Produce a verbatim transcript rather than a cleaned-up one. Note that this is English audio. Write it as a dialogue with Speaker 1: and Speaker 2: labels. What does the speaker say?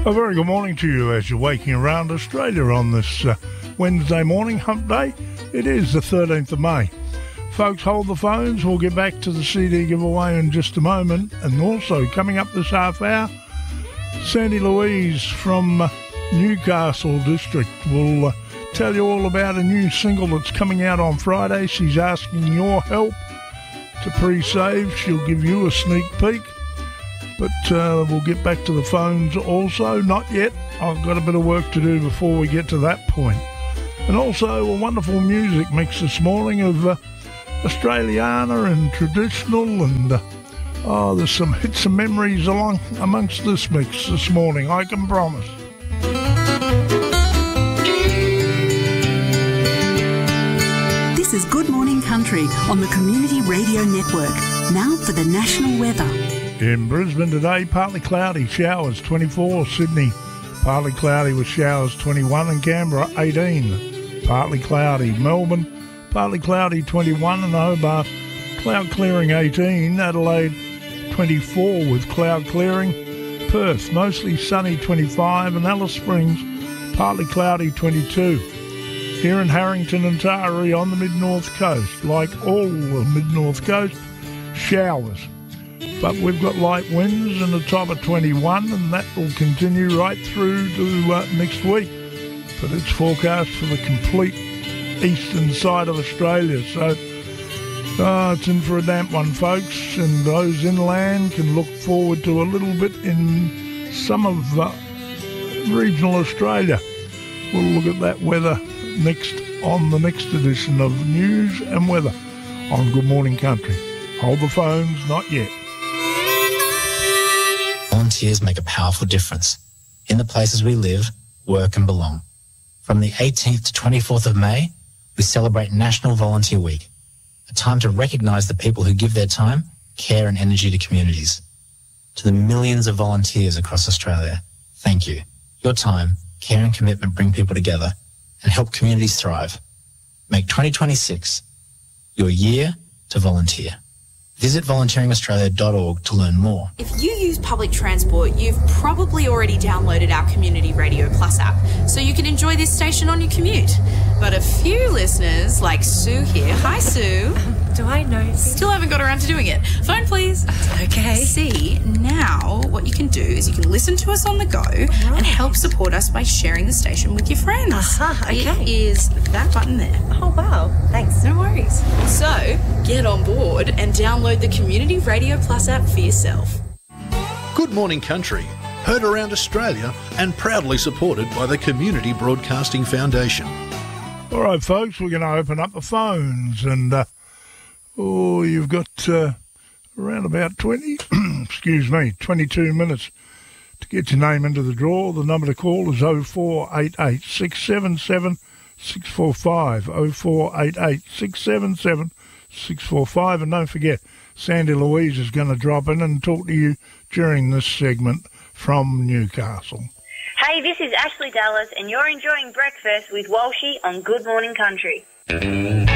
Speaker 1: A very good morning to you as you're waking around Australia on this uh, Wednesday morning, hump day. It is the thirteenth of May. Folks, hold the phones. We'll get back to the C D giveaway in just a moment. And also, coming up this half hour, Sandy Louise from uh, Newcastle District will uh, tell you all about a new single that's coming out on Friday. She's asking your help to pre-save. She'll give you a sneak peek. But uh, we'll get back to the phones also. Not yet. I've got a bit of work to do before we get to that point. And also a wonderful music mix this morning of uh, Australiana and traditional. And uh, oh, there's some hits and memories along amongst this mix this morning, I can promise.
Speaker 2: This is Good Morning Country on the Community Radio Network. Now for the national weather.
Speaker 1: In Brisbane today, partly cloudy, showers twenty-four. Sydney, partly cloudy with showers twenty-one. And Canberra, eighteen. Partly cloudy. Melbourne, partly cloudy, twenty-one. And Hobart, cloud clearing, eighteen. Adelaide, twenty-four with cloud clearing. Perth, mostly sunny, twenty-five. And Alice Springs, partly cloudy, twenty-two. Here in Harrington and Taree on the mid-north coast, like all the mid-north coast, showers. But we've got light winds and a top of twenty-one, and that will continue right through to uh, next week. But it's forecast for the complete eastern side of Australia. So uh, it's in for a damp one, folks. And those inland can look forward to a little bit in some of uh, regional Australia. We'll look at that weather next on the next edition of News and Weather on Good Morning Country. Hold the phones, not yet.
Speaker 3: Volunteers make a powerful difference in the places we live, work and belong. From the eighteenth to twenty-fourth of May, we celebrate National Volunteer Week, a time to recognise the people who give their time, care and energy to communities. To the millions of volunteers across Australia, thank you. Your time, care and commitment bring people together and help communities thrive. Make twenty twenty-six your year to volunteer. Visit volunteering australia dot org to learn more.
Speaker 4: If you use public transport, you've probably already downloaded our Community Radio Plus app, so you can enjoy this station on your commute. But a few listeners, like Sue here, hi Sue.
Speaker 5: Do I know?
Speaker 4: Still haven't got around to doing it. Phone please.
Speaker 5: Okay.
Speaker 4: See, now what you can do is you can listen to us on the go right. and help support us by sharing the station with your friends.
Speaker 5: Uh-huh, okay.
Speaker 4: It is that button there.
Speaker 5: Oh, wow. Thanks.
Speaker 4: No worries. So, get on board and download the Community Radio Plus app for yourself.
Speaker 6: Good Morning Country, heard around Australia and proudly supported by the Community Broadcasting Foundation.
Speaker 1: All right, folks, we're going to open up the phones, and uh, oh, you've got uh, around about twenty, excuse me, twenty-two minutes to get your name into the draw. The number to call is oh four eight eight, six seven seven, six four five, oh four eight eight, six seven seven, six four five, and don't forget, Sandy Louise is going to drop in and talk to you during this segment from Newcastle.
Speaker 7: Hey, this is Ashley Dallas, and you're enjoying breakfast with Walshy on Good Morning Country.